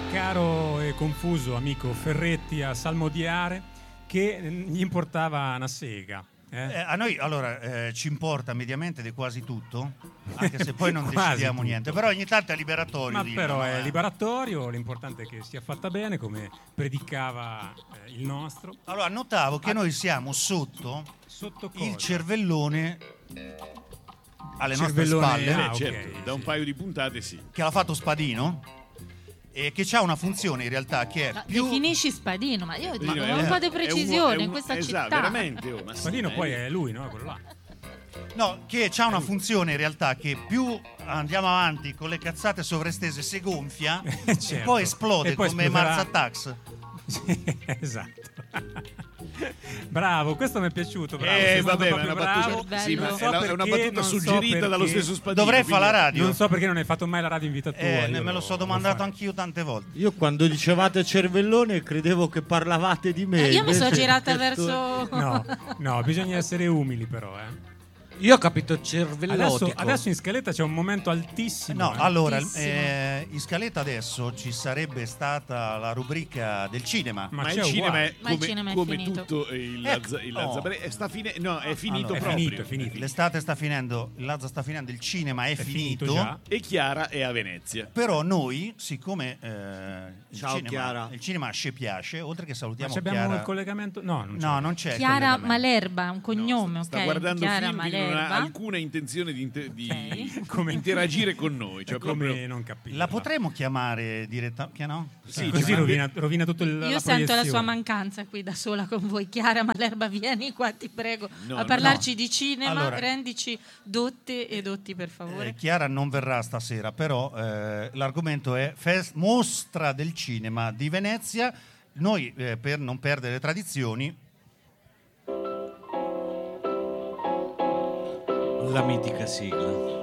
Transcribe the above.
caro e confuso amico Ferretti a salmodiare che gli importava una sega. A noi allora ci importa mediamente di quasi tutto, anche se poi non decidiamo tutto. niente, però ogni tanto è liberatorio. Ma però è liberatorio, l'importante è che sia fatta bene, come predicava il nostro. Allora notavo che noi siamo sotto cosa? il cervellone alle nostre spalle, certo, da un paio di puntate sì. che l'ha fatto Spadino e che ha una funzione in realtà che è più... Definisci Spadino, ma io dico Spadino un po' di precisione in questa esatto, città. veramente. Ma Spadino poi è lui, no? Quello là. No, che ha una funzione in realtà che più andiamo avanti con le cazzate sovrastese si gonfia Certo. e poi esplode E poi come esploderà. Mars Attacks. Sì, esatto. Bravo, questo mi è piaciuto. Bravo, sei stato vabbè, ma proprio è una bravo. battuta, sì, ma Non so è una perché, battuta non so suggerita dallo perché. stesso Spadino. Dovrei fare la radio. Non so perché non hai fatto mai la radio in vita tua. Io Me lo so lo domandato farei. anch'io tante volte. Io quando dicevate cervellone credevo che parlavate di me. Io mi sono invece girata questo- verso... No, bisogna essere umili però, Io ho capito cervellotico. Adesso in scaletta c'è un momento altissimo. No, allora, Altissimo. in scaletta adesso ci sarebbe stata la rubrica del cinema. Ma Ma c'è il cinema uguale. è Ma il come, cinema è come finito. tutto il Oh. è finito Allora, proprio. È finito. L'estate sta finendo, il Lazza sta finendo, il cinema è finito. già. E Chiara è a Venezia. Però noi, siccome Ciao, Chiara. il cinema ci piace, oltre che Ma salutiamo abbiamo Chiara. il collegamento? No, non c'è. No, non c'è. il Chiara collegamento. Malerba, un cognome, Sta ok? guardando Chiara film, quindi non ha Malerba. alcuna intenzione di Ok. Come- interagire con noi. Cioè È come proprio... non capire. La potremmo chiamare direttamente? No? Sì, Così cioè, rovina tutto il Io la sento la sua proiezione. mancanza qui da sola con voi. Chiara Malerba, vieni qua, ti prego, No, a no, parlarci di cinema. Allora- Rendici dotte e dotti, per favore. Chiara non verrà stasera, però l'argomento è Mostra del Cinema di Venezia. Noi, per non perdere le tradizioni, La mitica sigla.